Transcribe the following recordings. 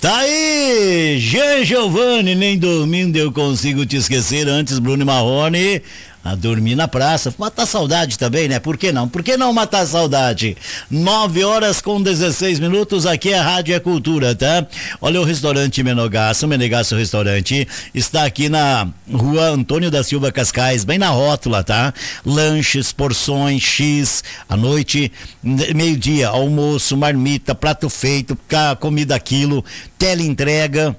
Tá aí, Jean Giovanni, nem dormindo eu consigo te esquecer. Antes, Bruno e Marrone, a dormir na praça. Matar saudade também, né? Por que não? Por que não matar saudade? 9h16, aqui é a Rádio é Cultura, tá? Olha o restaurante Menegasso. O Menegasso Restaurante está aqui na rua Antônio da Silva Cascais, bem na rótula, tá? Lanches, porções, X, à noite, meio-dia, almoço, marmita, prato feito, comida quilo, teleentrega.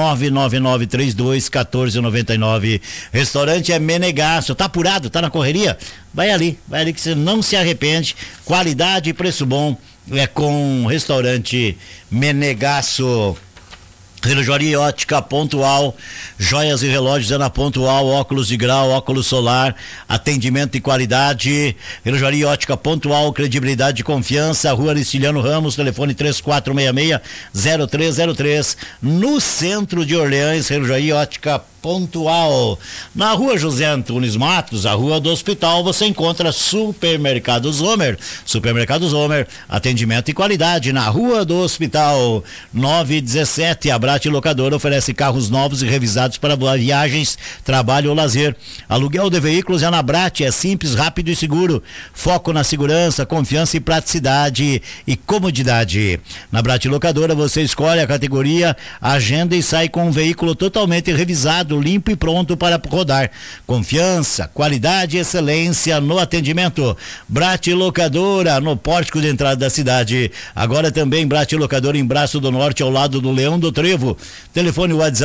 999321499. Restaurante é Menegasso. Tá apurado? Tá na correria? Vai ali que você não se arrepende. Qualidade e preço bom é com o restaurante Menegasso. Relojaria e ótica Pontual, joias e relógios é na Pontual, óculos de grau, óculos solar, atendimento e qualidade. Relojaria e ótica Pontual, credibilidade e confiança. Rua Aristiliano Ramos, telefone 3466-0303, no centro de Orleans. Relojaria e ótica Pontual. Na rua José Antunes Matos, a rua do Hospital, você encontra Supermercados Homer. Supermercados Homer, atendimento e qualidade na rua do Hospital. 917, a Brate Locadora oferece carros novos e revisados para viagens, trabalho ou lazer. Aluguel de veículos é na Brate, é simples, rápido e seguro. Foco na segurança, confiança e praticidade e comodidade. Na Brate Locadora você escolhe a categoria, agenda e sai com um veículo totalmente revisado, limpo e pronto para rodar. Confiança, qualidade e excelência no atendimento. Brate Locadora, no pórtico de entrada da cidade. Agora também Brate Locadora em Braço do Norte, ao lado do Leão do Trevo. Telefone WhatsApp